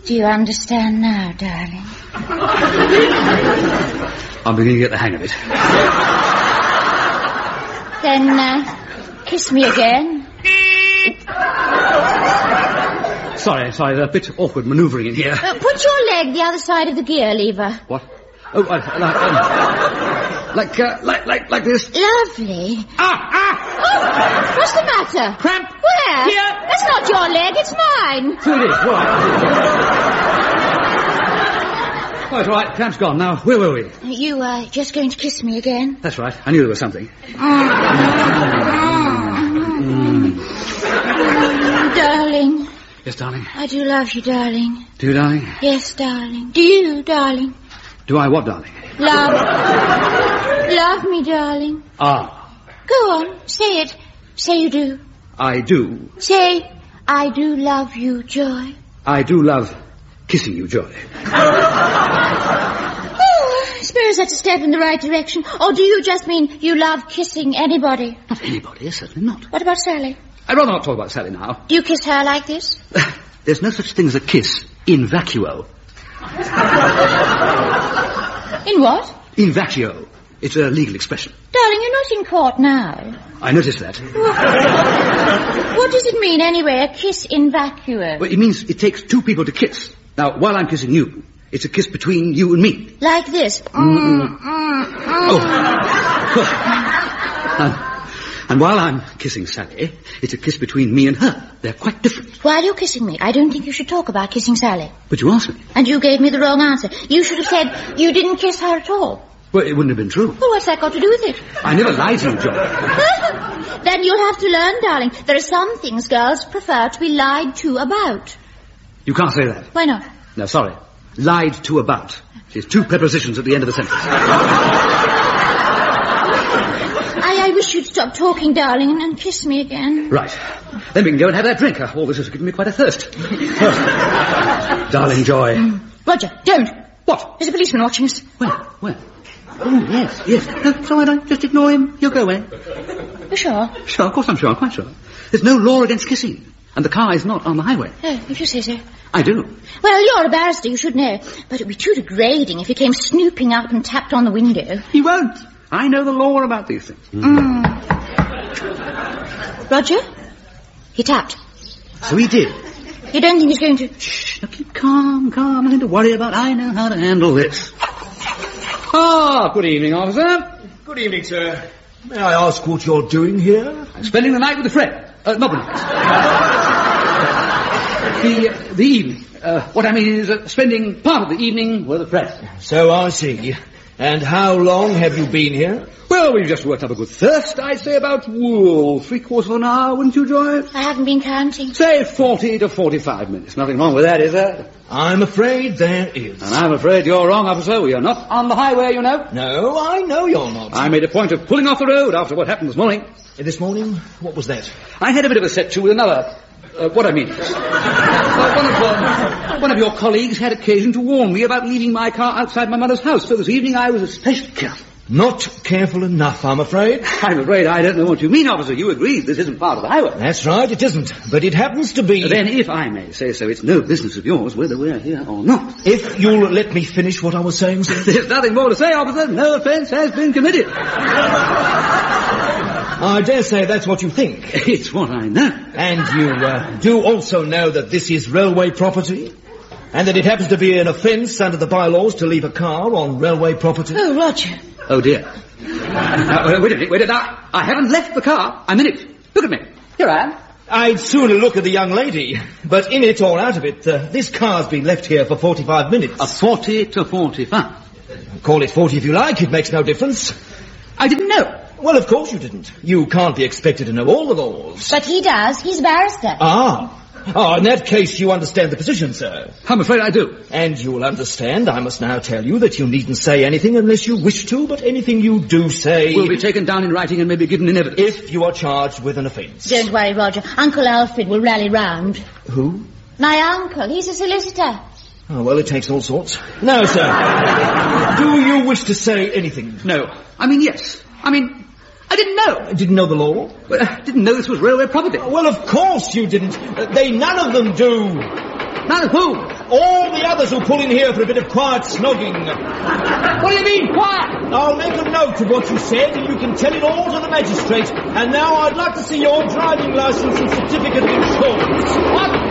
Do you understand now, darling? I'm beginning to get the hang of it. Then, kiss me again. Sorry, there's a bit awkward manoeuvring in here. Put your leg the other side of the gear lever. What? Oh, like this? Lovely. Ah! Oh, what's the matter? Cramp! Where? Here! That's not your leg, it's mine. So it is, what? Oh, it's all right, cramp's gone now. Where were we? You are just going to kiss me again? That's right, I knew there was something. Darling. Yes, darling? I do love you, darling. Do you, darling? Yes, darling. Do you, darling? Do I what, darling? Love me, darling. Ah. Go on, say it. Say you do. I do. Say, I do love you, Joy. I do love kissing you, Joy. I suppose that's a step in the right direction. Or do you just mean you love kissing anybody? Not anybody, certainly not. What about Sally? I'd rather not talk about Sally now. Do you kiss her like this? There's no such thing as a kiss in vacuo. In what? In vacuo. It's a legal expression. Darling, you're not in court now. I noticed that. What does it mean, anyway, a kiss in vacuo? Well, it means it takes two people to kiss. Now, while I'm kissing you, it's a kiss between you and me. Like this? And while I'm kissing Sally, it's a kiss between me and her. They're quite different. While you're kissing me, I don't think you should talk about kissing Sally. But you asked me. And you gave me the wrong answer. You should have said you didn't kiss her at all. Well, it wouldn't have been true. Well, what's that got to do with it? I never lied to you, Joy. Then you'll have to learn, darling. There are some things girls prefer to be lied to about. You can't say that. Why not? No, sorry. Lied to about. There's two prepositions at the end of the sentence. I wish you'd stop talking, darling, and kiss me again. Right. Then we can go and have that drink. All this has given me quite a thirst. Darling Joy. Roger, don't. What? There's a policeman watching us. Where? Oh, yes. No, it's all right. Just ignore him. You'll go away. You sure? Sure, of course I'm sure. I'm quite sure. There's no law against kissing. And the car is not on the highway. Oh, if you say so. I do. Well, you're a barrister, you should know. But it'd be too degrading if he came snooping up and tapped on the window. He won't. I know the law about these things. Roger? He tapped. So he did. You don't think he's going to... Shh, now keep calm. Nothing to worry about. I know how to handle this. Ah, good evening, officer. Good evening, sir. May I ask what you're doing here? I'm spending the night with a friend. Not the night. The evening. What I mean is spending part of the evening with a friend. So I see. And how long have you been here? Well, we've just worked up a good thirst. I'd say about, 3/4 of an hour, wouldn't you, Joy? I haven't been counting. Say 40 to 45 minutes. Nothing wrong with that, is there? I'm afraid there is. And I'm afraid you're wrong, officer. We are not on the highway, you know. No, I know you're not. I made a point of pulling off the road after what happened this morning. This morning? What was that? I had a bit of a set-to with another... what I mean is... one of your colleagues had occasion to warn me about leaving my car outside my mother's house. So this evening I was especially careful. Not careful enough, I'm afraid. I'm afraid I don't know what you mean, officer. You agreed this isn't part of the highway. That's right, it isn't. But it happens to be... Then, if I may say so, it's no business of yours whether we're here or not. If you'll let me finish what I was saying, sir. There's nothing more to say, officer. No offence has been committed. I dare say that's what you think. It's what I know. And you do also know that this is railway property? And that it happens to be an offence under the bylaws to leave a car on railway property? Oh, Roger. Oh, dear. Wait a minute. Now, I haven't left the car. I'm in it. Look at me. Here I am. I'd sooner look at the young lady. But in it or out of it, this car's been left here for 45 minutes. 40 to 45. Call it 40 if you like. It makes no difference. I didn't know. Well, of course you didn't. You can't be expected to know all the laws. But he does. He's a barrister. In that case, you understand the position, sir. I'm afraid I do. And you will understand, I must now tell you, that you needn't say anything unless you wish to, but anything you do say... will be taken down in writing and may be given in evidence. If you are charged with an offence. Don't worry, Roger. Uncle Alfred will rally round. Who? My uncle. He's a solicitor. Oh, well, it takes all sorts. Now, sir, do you wish to say anything? No. Yes. I didn't know. Didn't know the law? Well, I didn't know this was railway property. Well, of course you didn't. None of them do. None of who? all the others will pull in here for a bit of quiet snogging. What do you mean, quiet? I'll make a note of what you said, and you can tell it all to the magistrate. And now I'd like to see your driving licence and certificate of insurance. What?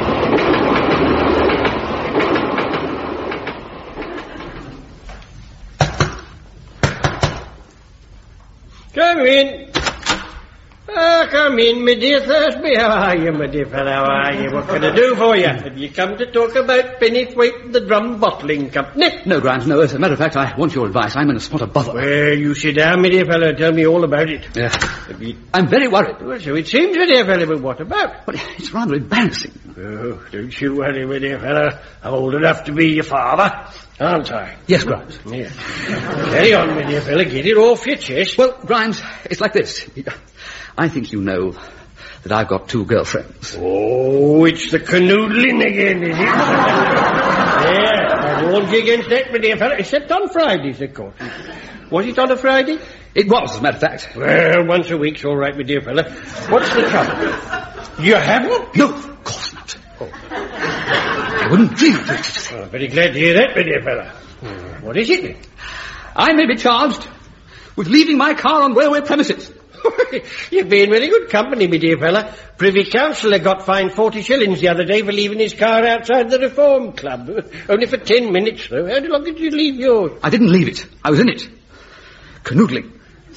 Come in. Come in, my dear Thursby. How are you, my dear fellow? How are you? What can I do for you? Have you come to talk about Pennythwaite, the Drum Bottling Company? No, Grimes, no. As a matter of fact, I want your advice. I'm in a spot of bother. Well, you sit down, my dear fellow, and tell me all about it. Yeah. I'm very worried. Well, so it seems, my dear fellow, but what about? Well, it's rather embarrassing. Oh, don't you worry, my dear fellow. I'm old enough to be your father, aren't I? Yes, Grimes. Yeah. Carry on, my dear fellow. Get it off your chest. Well, Grimes, it's like this. I think you know that I've got 2 girlfriends. Oh, it's the canoodling again, is it? Yeah, I warned you against that, my dear fellow, except on Fridays, of course. Was it on a Friday? It was, as a matter of fact. Well, once a week's all right, my dear fellow. What's the trouble? You haven't? No, of course not. Oh. I wouldn't dream of it. Oh, I'm very glad to hear that, my dear fellow. What is it? I may be charged with leaving my car on railway premises. You've been very good company, my dear fella. Privy Councillor got fined 40 shillings the other day for leaving his car outside the Reform Club. Only for 10 minutes, though. How long did you leave yours? I didn't leave it. I was in it. Canoodling.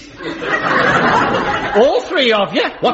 All 3 of you? What?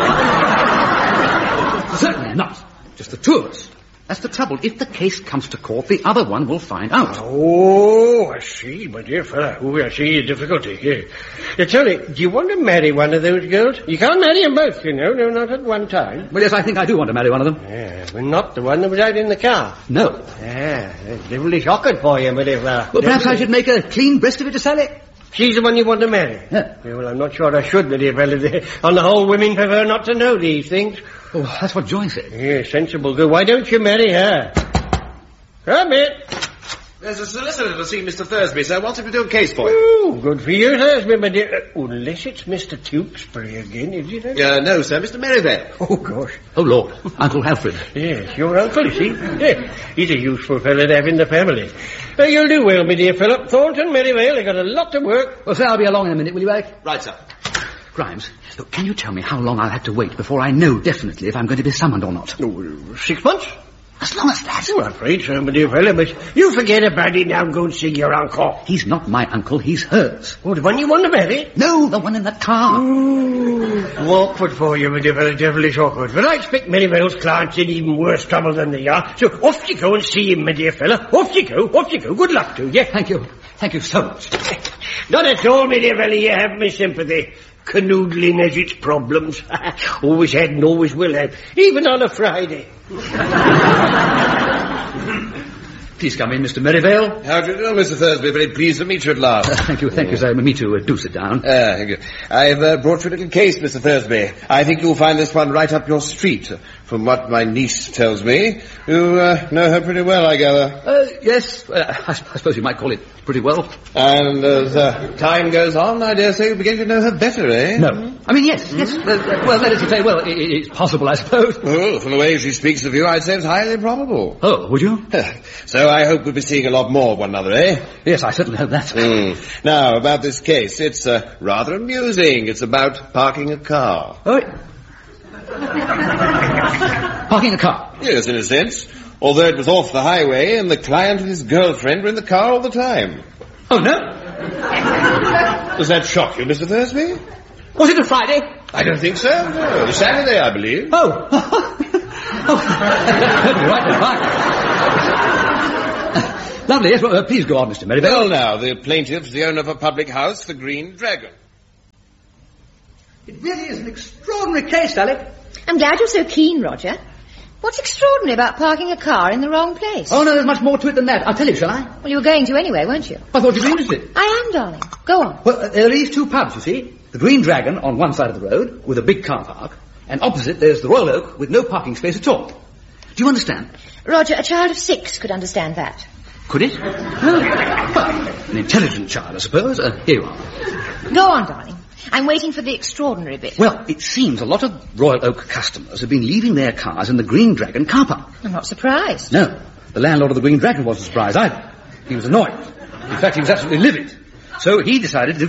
Certainly not. Just the 2 of us. That's the trouble. If the case comes to court, the other one will find out. Oh, I see, my dear fellow. Oh, I see your difficulty here. Now, tell me, do you want to marry one of those girls? You can't marry them both, you know. No, not at one time. Well, yes, I think I do want to marry one of them. Yeah, but not the one that was out in the car. No. Yeah, that's devilish awkward for you, my dear fellow. Well, perhaps I should make a clean breast of it to Sally. She's the one you want to marry? Yeah. Well, I'm not sure I should, my dear fellow. On the whole, women prefer not to know these things. Oh, that's what Joy said. Yeah, sensible girl. Why don't you marry her? Come in. There's a solicitor to see Mr. Thursby, sir. Wants him to do a case for you. Oh, good for you, Thursby, my dear. Unless it's Mr. Tewkesbury again, is it? No, sir. Mr. Merivale. Oh, gosh. Oh, Lord. Uncle Alfred. Yes, your uncle, is he? Yeah, he's a useful fellow to have in the family. You'll do well, my dear fellow. Thornton, Merivale, they've got a lot to work. Well, sir, I'll be along in a minute. Will you, Alec? Right, sir. Grimes, look, can you tell me how long I'll have to wait before I know definitely if I'm going to be summoned or not? Oh, 6 months? As long as that? Oh, I'm afraid so, my dear fellow, but you forget about it now and go and see your uncle. He's not my uncle, he's hers. Oh, the one you want to marry? No, the one in that car. Oh, awkward for you, my dear fellow, devilish awkward. But I expect Merivale's clients in even worse trouble than they are. So off you go and see him, my dear fellow. Off you go, off you go. Good luck to you. Thank you. Thank you so much. Not at all, my dear fellow, you have my sympathy. Canoodling has its problems. Always had and always will have. Even on a Friday. Please come in, Mr. Merivale. How do you do, Mr. Thursby? Very pleased to meet you at last. Thank you, sir. Me too. Do sit down. Thank you. I've brought you a little case, Mr. Thursby. I think you'll find this one right up your street. From what my niece tells me, you know her pretty well, I gather. Yes. I suppose you might call it pretty well. And as time goes on, I dare say you'll begin to know her better, eh? No. I mean, yes. Well, that is to say, it's possible, I suppose. Oh, from the way she speaks of you, I'd say it's highly probable. Oh, would you? So I hope we'll be seeing a lot more of one another, eh? Yes, I certainly hope that. Now, about this case, it's rather amusing. It's about parking a car. Oh, parking a car? Yes, in a sense. Although it was off the highway and the client and his girlfriend were in the car all the time. Oh, no? Does that shock you, Mr. Thursby? Was it a Friday? I don't think so. No, it was Saturday, I believe. Oh. Right. Lovely, yes. Well, please go on, Mr. Merivale. Well, now, the plaintiff's the owner of a public house, the Green Dragon. It really is an extraordinary case, Alec. I'm glad you're so keen, Roger. What's extraordinary about parking a car in the wrong place? Oh, no, there's much more to it than that. I'll tell you, shall I? Well, you were going to anyway, weren't you? I thought you'd be interested. I am, darling. Go on. Well, there are these 2 pubs, you see. The Green Dragon on one side of the road with a big car park, and opposite there's the Royal Oak with no parking space at all. Do you understand? Roger, a child of 6 could understand that. Could it? Well, an intelligent child, I suppose. Here you are. Go on, darling. I'm waiting for the extraordinary bit. Well, it seems a lot of Royal Oak customers have been leaving their cars in the Green Dragon car park. I'm not surprised. No. The landlord of the Green Dragon wasn't surprised either. He was annoyed. In fact, he was absolutely livid. So he decided to